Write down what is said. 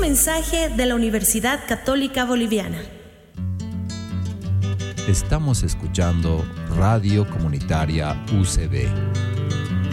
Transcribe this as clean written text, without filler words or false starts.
mensaje de la Universidad Católica Boliviana. Estamos escuchando Radio Comunitaria UCB.